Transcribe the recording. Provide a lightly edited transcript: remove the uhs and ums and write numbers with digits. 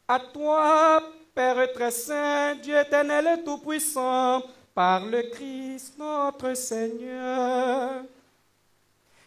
À toi, Père très saint, Dieu éternel et tout-puissant, par le Christ notre Seigneur.